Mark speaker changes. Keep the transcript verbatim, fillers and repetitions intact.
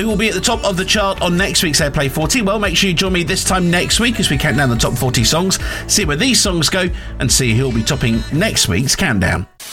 Speaker 1: who will be at the top of the chart on next week's Airplay forty? Well, make sure you join me this time next week as we count down the top forty songs, see where these songs go, and see who will be topping next week's countdown.